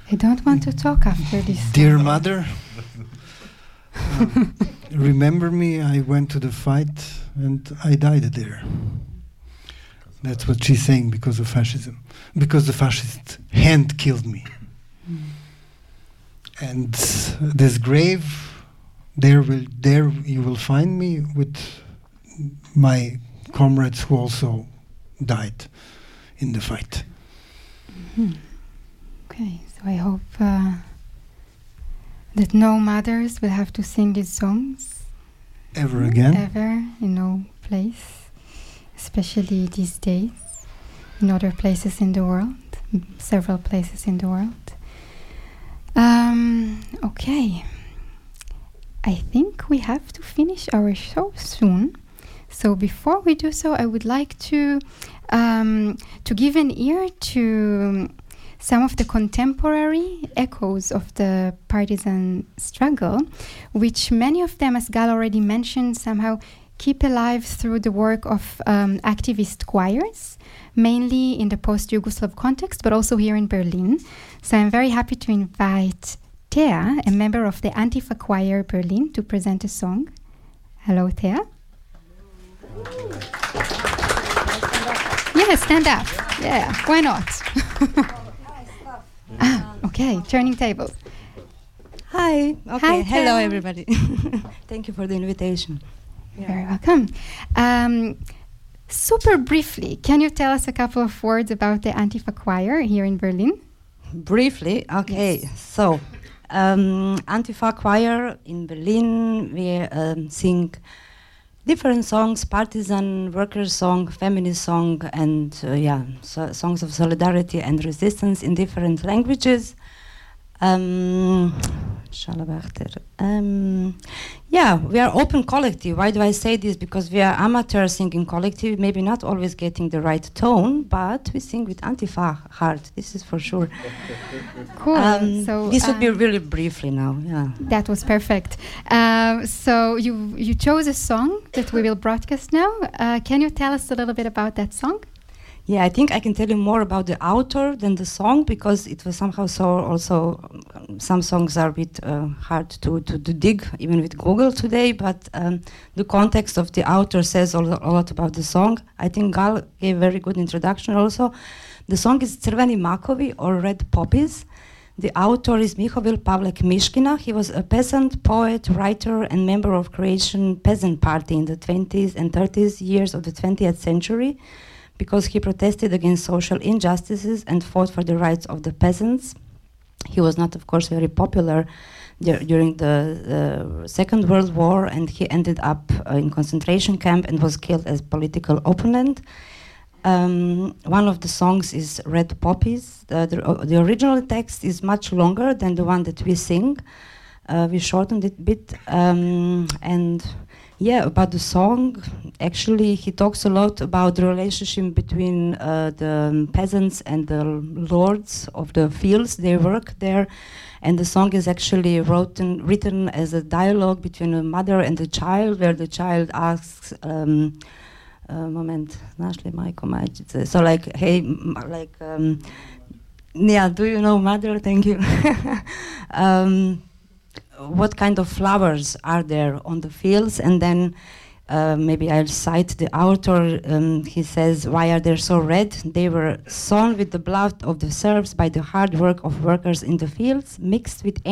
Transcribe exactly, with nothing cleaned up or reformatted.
I don't want to talk after this. Dear mother, uh, remember me, I went to the fight and I died there. That's what she's saying because of fascism. Because the fascist hand killed me. Mm. And this grave, there will there you will find me with my comrades who also died in the fight. Mm-hmm. Okay, so I hope uh, that no mothers will have to sing these songs ever again. Ever, in no place, especially these days, in other places in the world, m- several places in the world. Um, okay, I think we have to finish our show soon. So before we do so, I would like to um, to give an ear to some of the contemporary echoes of the partisan struggle, which many of them, as Gal already mentioned, somehow keep alive through the work of um, activist choirs, mainly in the post-Yugoslav context, but also here in Berlin. So I'm very happy to invite Thea, a member of the Antifa Choir Berlin, to present a song. Hello, Thea. Yeah, stand up. Yeah, why not? Ah, okay, turning tables. Hi. Okay. Hi, Hello, Thea. everybody. Thank you for the invitation. You're very welcome. Um, super briefly, can you tell us a couple of words about the Antifa Choir here in Berlin? Briefly, okay. Yes. So, um, Antifa Choir in Berlin, we um, sing different songs: partisan, workers' song, feminist song, and uh, yeah, so songs of solidarity and resistance in different languages. Um, um, yeah, we are open collective. Why do I say this? Because we are amateur singing collective, maybe not always getting the right tone, but we sing with Antifa heart. This is for sure. Cool. Um, so this would be um, really briefly now. Yeah. That was perfect. Uh, so you you chose a song that we will broadcast now. Uh, can you tell us a little bit about that song? Yeah, I think I can tell you more about the author than the song, because it was somehow so also um, some songs are a bit uh, hard to, to, to dig even with Google today, but um, the context of the author says a lo- a lot about the song. I think Gal gave a very good introduction also. The song is Crveni makovi, or Red Poppies. The author is Mihovil Pavlek Mishkina. He was a peasant, poet, writer, and member of Croatian Peasant Party in the twenties and thirties years of the twentieth century, because he protested against social injustices and fought for the rights of the peasants. He was not, of course, very popular dur- during the uh, Second World War, and he ended up uh, in concentration camp and was killed as political opponent. Um, one of the songs is Red Poppies. Uh, the, uh, the original text is much longer than the one that we sing. Uh, we shortened it a bit, um, and yeah, about the song, actually he talks a lot about the relationship between uh, the um, peasants and the lords of the fields. They work there, and the song is actually written, written as a dialogue between a mother and a child, where the child asks, um, uh, moment, znaš li majko majčice? So like, hey, m- like, um, yeah, do you know mother? Thank you. um, what kind of flowers are there on the fields? And then uh, maybe I'll cite the author. Um, he says, why are they so red? They were sown with the blood of the serfs by the hard work of workers in the fields, mixed with